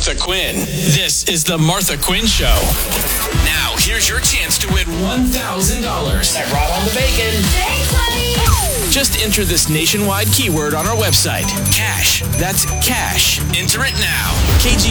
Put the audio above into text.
Martha Quinn. This is the Martha Quinn Show. Now, here's your chance to win $1,000. I brought on the bacon. Thanks, honey. Just enter this nationwide keyword on our website. Cash. That's cash. Enter it now. KG